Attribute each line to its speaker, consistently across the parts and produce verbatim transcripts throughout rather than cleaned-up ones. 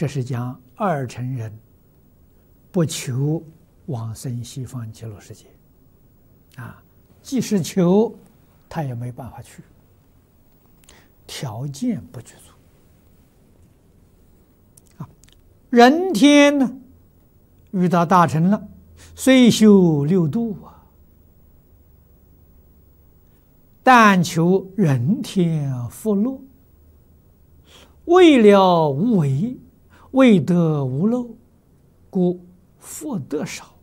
Speaker 1: 这是讲二乘人不求往生西方极乐世界，啊，即使求，他也没办法去，条件不具足。啊，人天呢，遇到大乘了，虽修六度啊，但求人天福乐，为了无为，为得无漏，故福德少。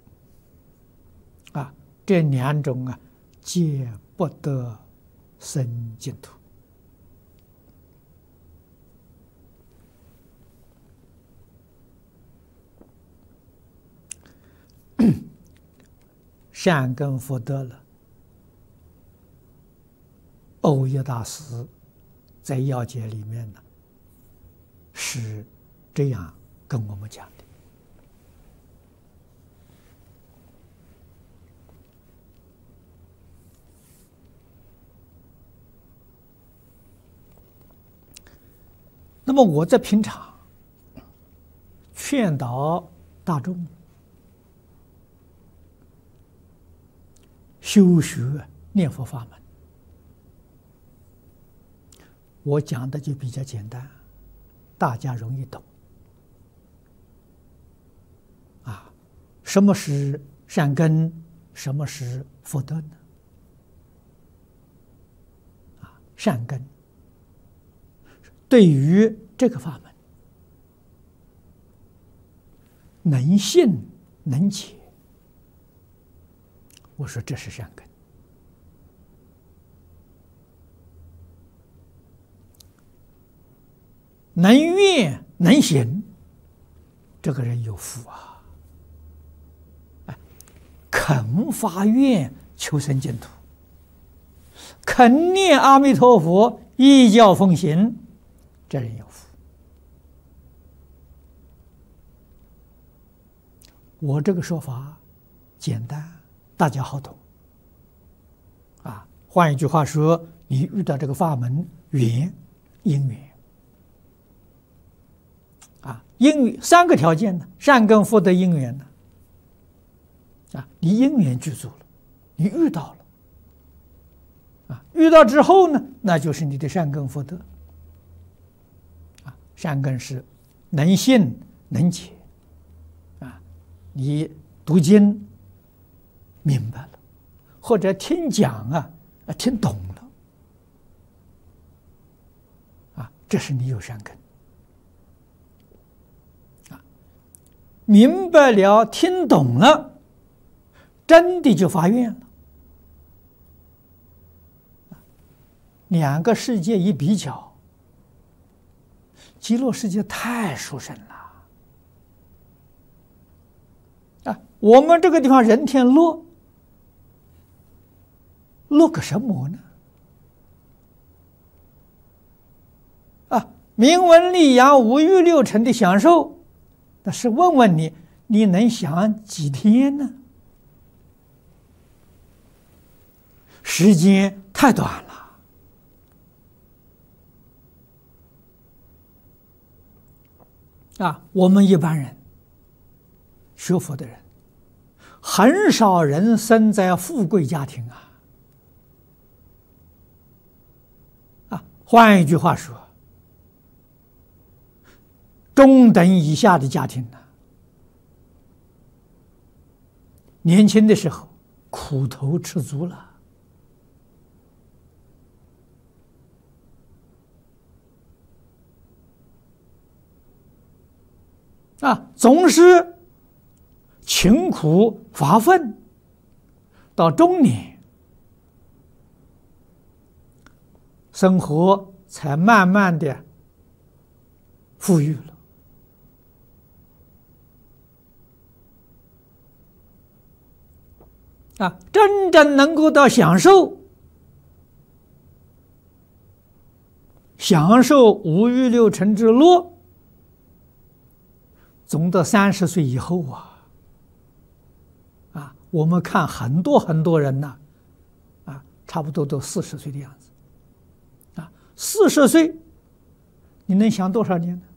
Speaker 1: 啊，这两种啊，皆不得生净土。善根福德了，欧耶大师在要解里面呢，是这样跟我们讲的。那么我在平常劝导大众修学念佛法门，我讲的就比较简单，大家容易懂。啊，什么是善根？什么是福德呢？啊，善根对于这个法门，能信能解，我说这是善根。能愿能行，这个人有福啊！哎，肯发愿求生净土，肯念阿弥陀佛，依教奉行，这人有福。我这个说法简单，大家好懂。啊，换一句话说，你遇到这个法门缘因缘。啊，因三个条件呢，善根福德因缘呢，啊，你因缘具足了，你遇到了，啊，遇到之后呢，那就是你的善根福德，啊，善根是能信能解，啊，你读经明白了，或者听讲啊，啊，听懂了，啊，这是你有善根。明白了，听懂了，真的就发愿了。两个世界一比较，极乐世界太殊胜了啊！我们这个地方人天乐，乐个什么呢？啊，名闻利养、五欲六尘的享受。那是问问你，你能享几天呢？时间太短了。啊，我们一般人学佛的人，很少人生在富贵家庭啊。啊，换一句话说，中等以下的家庭呢，年轻的时候苦头吃足了，啊，总是勤苦乏奋，到中年，生活才慢慢的富裕了。啊，真正能够到享受，享受五欲六尘之乐，总到三十岁以后啊！啊，我们看很多很多人呐，啊，差不多都四十岁的样子，啊，四十岁，你能享多少年呢？